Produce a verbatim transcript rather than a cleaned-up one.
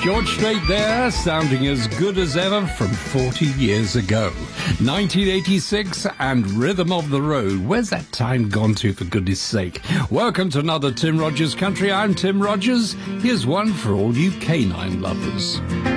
George Strait there, sounding as good as ever from forty years ago. nineteen eighty-six and Rhythm of the Road. Where's that time gone to, for goodness sake? Welcome to another Tim Rogers Country. I'm Tim Rogers. Here's one for all you canine lovers.